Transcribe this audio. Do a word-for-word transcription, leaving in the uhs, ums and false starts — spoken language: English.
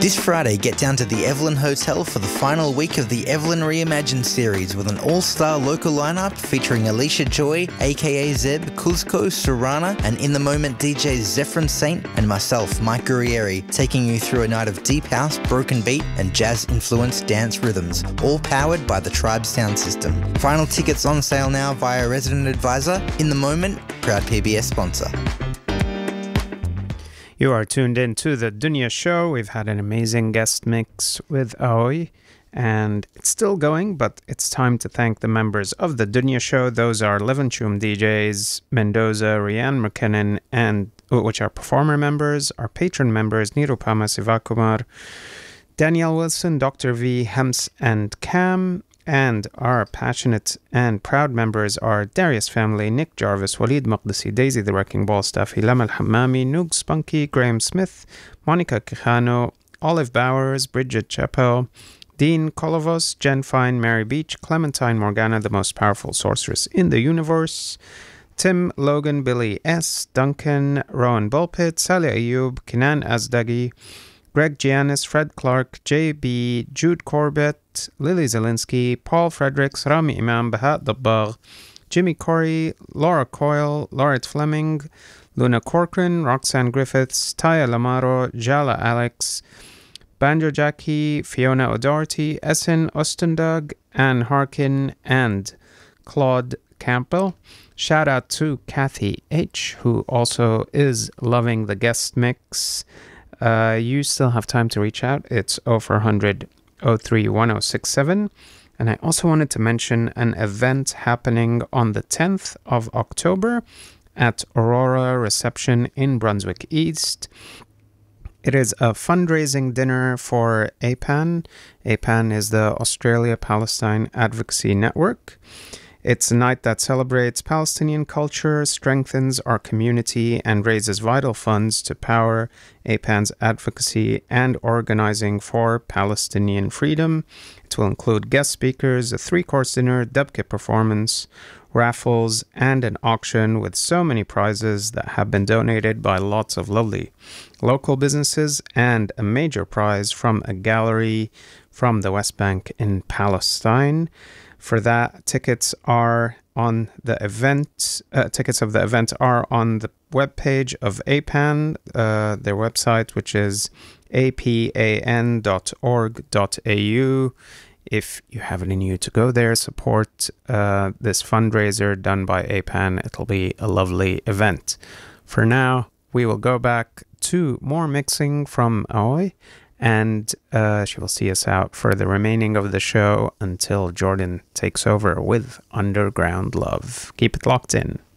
This Friday, get down to the Evelyn Hotel for the final week of the Evelyn Reimagined series with an all-star local lineup featuring Alicia Joy, aka Zeb, Kuzco, Surana, and In The Moment D Js Zephyrin Saint and myself, Mike Guerrieri, taking you through a night of deep house, broken beat, and jazz-influenced dance rhythms, all powered by the Tribe sound system. Final tickets on sale now via Resident Advisor. In The Moment, proud P B S sponsor. You are tuned in to the Dunya Show. We've had an amazing guest mix with Aoi, and it's still going, but it's time to thank the members of the Dunya Show. Those are Levenchum D Js, Mendoza, Rianne McKinnon, and which are performer members, our patron members, Nirupama Sivakumar, Danielle Wilson, Doctor V, Hems, and Cam. And our passionate and proud members are Darius Family, Nick Jarvis, Walid Maqdisi, Daisy the Wrecking Ball Staff, Hilam Al-Hammami, Noog Spunky, Graham Smith, Monica Quijano, Olive Bowers, Bridget Chappell, Dean Kolovos, Jen Fine, Mary Beach, Clementine Morgana, the most powerful sorceress in the universe, Tim, Logan, Billy S., Duncan, Rowan Bulpit, Salih Ayub, Kinan Azdagi, Greg Giannis, Fred Clark, J B, Jude Corbett, Lily Zelinsky, Paul Fredericks, Rami Imam, Bahat Dabbagh, Jimmy Corey, Laura Coyle, Lauret Fleming, Luna Corcoran, Roxanne Griffiths, Taya Lamaro, Jala Alex, Banjo Jackie, Fiona O'Doherty, Essen Ostendug, Anne Harkin, and Claude Campbell. Shout out to Kathy H., who also is loving the guest mix. Uh, you still have time to reach out. It's oh four hundred, oh three, one oh six seven. And I also wanted to mention an event happening on the tenth of October at Aurora Reception in Brunswick East. It is a fundraising dinner for A P A N. A P A N is the Australia-Palestine Advocacy Network. It's a night that celebrates Palestinian culture, strengthens our community, and raises vital funds to power A P A N's advocacy and organizing for Palestinian freedom. It will include guest speakers, a three-course dinner, dubkit performance, raffles, and an auction with so many prizes that have been donated by lots of lovely local businesses, and a major prize from a gallery from the West Bank in Palestine. For that, tickets are on the event. Uh, tickets of the event are on the webpage of A P A N, uh, their website, which is a p a n dot org dot a u. If you have it in you to go there, support uh, this fundraiser done by A P A N. It'll be a lovely event. For now, we will go back to more mixing from Aoi. And uh, she will see us out for the remaining of the show until Jordan takes over with Underground Love. Keep it locked in.